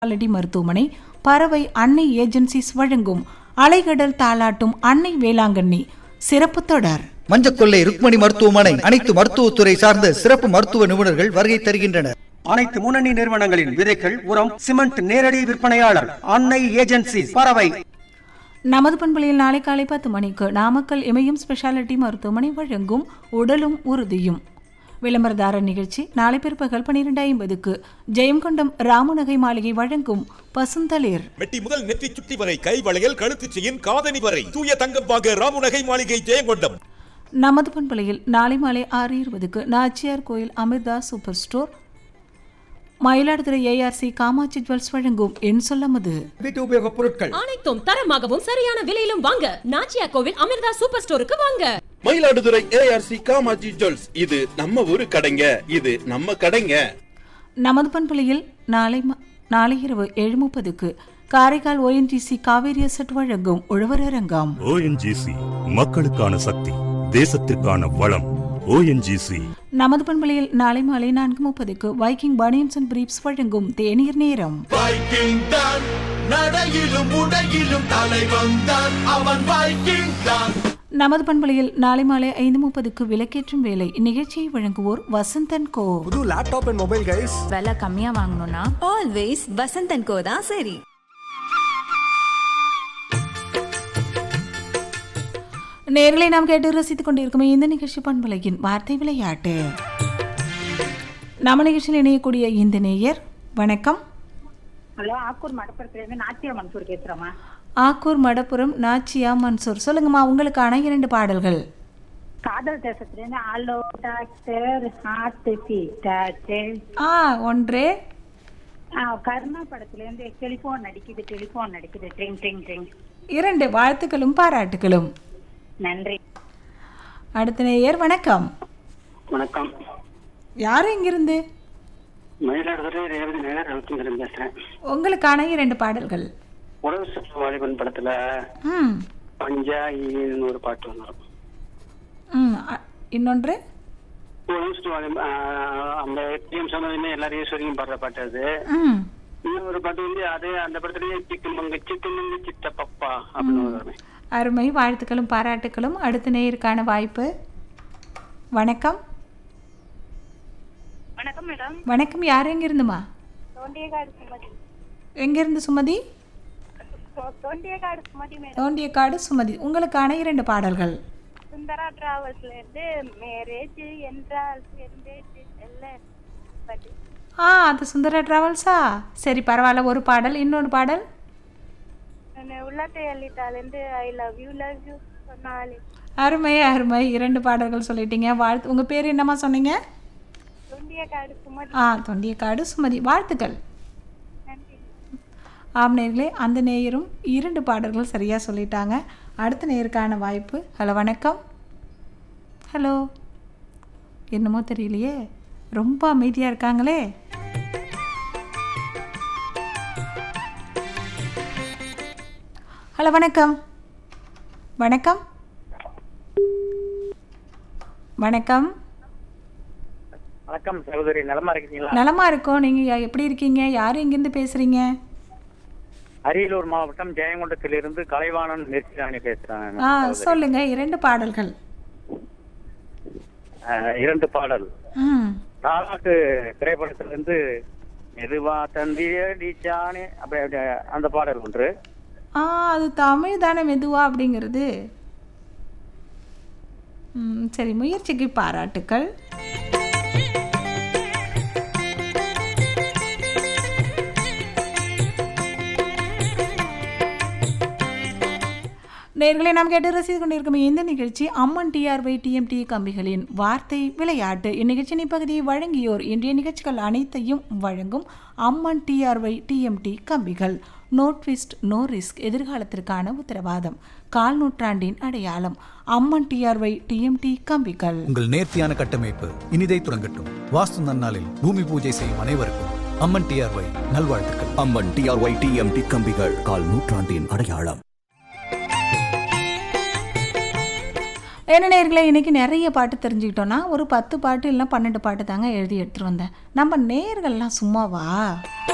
Speciality மருத்துவமனை, பறவை அன்னை ஏஜென்சிஸ் வழங்கும் அலைகடல் தாலாட்டும் அன்னை வேளாங்கண்ணி சிறப்பு தொடர். மஞ்சக்கொள்ளை ருக்மணி மருத்துவமனை அனைத்து மருத்துவத்துறை சார்ந்த சிறப்பு மருத்துவ நிபுணர்கள் வருகை தருகின்றனர். அனைத்து முன்னணி நிறுவனங்களின் விதைகள், உரம், சிமெண்ட் நேரடி விற்பனையாளர் அன்னை ஏஜென்சி பறவை. நமது பண்பலையில் நாளை காலை 10 மணிக்கு நாமக்கல் இமயம் ஸ்பெஷாலிட்டி மருத்துவமனை வழங்கும் உடலும் உறுதியும் விளம்பரதார நிகழ்ச்சி. நாளை பிற்பகல் 12:50க்கு ஜெயங்கொண்டம் ராமநகை மாளிகை வழங்கும் பசுந்தளிர். மெட்டி முதல் நெற்றி சுட்டி வரை கை வளையல், கழுத்து செயின், காதணி வரை தூய தங்கம் வாங்க ராமநகை மாளிகை ஜெயங்கொண்டம். நமது பண்பலையில் நாளை மாலை 6:20க்கு நாச்சியார் கோயில் Amrita super store Mayiladuthurai ARC Kamakshi jewels வழங்கும் என் சொல்லமது. வீட்டு உபயோகப் பொருட்கள் அனைத்தும் தரமாகவும் சரியான விலையிலும் வாங்க நாச்சியார் கோவில் அமிர்தா சூப்பர் ஸ்டோருக்கு வாங்க. மயிலாடுதுறை ஏஆர்சி காமாட்சி ஜுவல்ஸ், இது நம்ம ஊரு கடைங்க, இது நம்ம கடைங்க. நமது பண்பலையில் நாளை இரவு 7:30க்கு காரைக்கால் ஓஎன்ஜிசி காவேரி அசட் வழங்கும் உழவர் அரங்கம். ஓஎன்ஜிசி மக்களுக்கான சக்தி, தேசத்திற்கான வளம். ஓஎன்ஜிசி. நமது பண்பலையில் நாளை மாலை 4:30க்கு வைக்கிங் பனியன்ஸ் அண்ட் பிரீப்ஸ் வழங்கும் தேநீர் நேரம். வைக்கிங் தான் நடையிலும் உடையிலும் தலைவன் தான், அவன் வைக்கிங் தான். நமது பண்பலையில் நாளை மாலை 5:30க்கு விளக்கேற்றும் வேலை நிகழ்ச்சியை வழங்குவோர் வசந்தன் கோ. புது லேப்டாப் அண்ட் மொபைல் கைஸ், விலை கம்மியா வாங்கணும்னா ஆல்வேஸ் வசந்தன் கோ தான் சரி. நேர்களை நாம் கேட்டு ரசித்துக் கொண்டிருக்கும் இந்த நிகழ்ச்சி பண்பலையின் வார்த்தை விளையாட்டு. நம்ம நிகழ்ச்சியில் இணையக்கூடிய இந்த நேயர் வணக்கம். ஹலோ, ஆக்கூர் மடப்புறத்துலேருந்து நாச்சியா மன்சூர் பேசுகிறோம்மா. ஆக்கூர் மடப்புறம் நாச்சியா மன்சூர், சொல்லுங்கம்மா உங்களுக்கான 2 பாடல்கள். காதல் தேசத்துலேருந்து ஆலோ டாக்டர் ஹார்ட் பீட்டாச்சு. ஒன்று. கருணா படத்துலேருந்து டெலிஃபோன் நடிக்குது ட்ரிங் ட்ரிங் ட்ரிங். 2 வாழ்த்துக்களும் பாராட்டுகளும். நன்றி. அடுத்த நேயர் வணக்கம். வணக்கம். யாரு இங்கிருந்து? மயிலாடுதுறை ரேவதி நகர் ரவிச்சந்திரன் பேசுறேன். உங்களுக்கான 2 பாடல்கள். உறவு சுற்று வாலிபன் படத்துல பஞ்சாயின்னு ஒரு பாட்டு வந்துடும். இன்னொன்று உறவு சுற்று வாலிபன், அந்த டிஎம் சொன்னதுமே எல்லாரும் ஈஸ்வரியும் பாடுற பாட்டு அது. இன்னொரு பாட்டு வந்து அதே அந்த படத்துலயே சிக்கமங்க சித்த பப்பா அப்படின்னு வருவேன். அருமை, வாழ்த்துக்களும் பாராட்டுகளும். அடுத்த நேயருக்கான வாய்ப்பு. வணக்கம். வணக்கம் மேடம். வணக்கம், யார் எங்கிருந்துமா? தோண்டியக்காடு சுமதி. எங்கிருந்து சுமதி? தோண்டியக்காடு சுமதி மேடம். தோண்டியக்காடு சுமதி, உங்களுக்கான 2 பாடல்கள். சுந்தரா டிராவல்ஸ்ல இருந்து மேரேஜ் என்றால் அது சுந்தரா டிராவல்ஸா? சரி, பரவாயில்ல. ஒரு பாடல். இன்னொரு பாடல். உள்ளத்தை அள்ளிட்டாலேருந்து ஐ லவ் யூ சொன்னாலே. அருமை அருமை, 2 பாடல்கள் சொல்லிட்டீங்க. வாழ்த்து. உங்க பேர் என்னம்மா சொன்னீங்க? தொண்டியக்காடு சுமதி. தொண்டியக்காடு சுமதி, வாழ்த்துக்கள். ஆம் நேயர்களே, அந்த நேயரும் 2 பாடல்கள் சரியா சொல்லிட்டாங்க. அடுத்த நேயருக்கான வாய்ப்பு. ஹலோ, வணக்கம். ஹலோ, என்னமோ தெரியலையே, ரொம்ப அமைதியா இருக்காங்களே. ஹலோ, வணக்கம். வணக்கம். வணக்கம். வணக்கம் சகோதரி, நலமா இருக்கீங்களா? நலமா இருக்கோம். நீங்க எப்படி இருக்கீங்க? யாரு எங்கிருந்து பேசுறீங்க? அரியலூர் மாவட்டம் ஜெயங்கொண்டத்திலிருந்து கலைவாணன் நிர்ச்சிராணி பேசுறேன். சொல்லுங்க, 2 பாடல்கள். 2 பாடல். தாலாட்டு திரைப்படத்திலிருந்து மெதுவா தந்தியானே அப்படி அந்த பாடல் ஒன்று. அது தமிழ் தானே, மெதுவா அப்படிங்கிறது. சரி, முயற்சிக்கு பாராட்டுக்கள். நேர்களை நாம் கேட்டு ரசித்து கொண்டிருக்கும் இந்த நிகழ்ச்சி அம்மன் டிஆர்ஒய் டிஎம்டி கம்பிகளின் வார்த்தை விளையாட்டு. இந்நிகழ்ச்சியின் இப்பகுதியை வழங்கியோர் இன்றைய நிகழ்ச்சிகள் அனைத்தையும் வழங்கும் அம்மன் டிஆர்ஒய் டிஎம்டி கம்பிகள். நோ ட்விஸ்ட், நோ ரிஸ்க், எதிர்காலத்திற்கான உத்தரவாதம், 1/4 நூற்றாண்டின் அடையாளம். அம்மன் டிஆர்ஒய் டிஎம்டி கம்பிகள். உங்கள் நேர்த்தியான கட்டமைப்பு இனிதை துறங்கட்டும். வாஸ்து நன்னாளில் பூமி பூஜை செய்யும் அனைவருக்கும் அம்மன் டிஆர்ஒய் நல்வாழ்த்துக்கள். அம்மன் டிஆர்ஒய் டிஎம்டி கம்பிகள், 1/4 நூற்றாண்டின் அடையாளம். என்ன நேயர்களே, இன்றைக்கி நிறைய பாட்டு தெரிஞ்சுக்கிட்டோன்னா ஒரு 10 பாட்டு இல்லை 12 பாட்டு தாங்க எழுதி எடுத்துகிட்டு வந்தேன். நம்ம நேயர்கள்லாம் சும்மாவா?